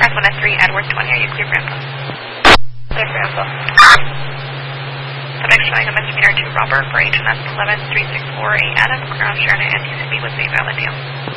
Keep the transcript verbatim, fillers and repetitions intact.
South one oh three, Edwards twenty, are you clear for info? Clear for info. Subject showing a misdemeanor to Robert for H M S eleven three six four eight Adam, Crown Sharon and N T C B with a valid deal.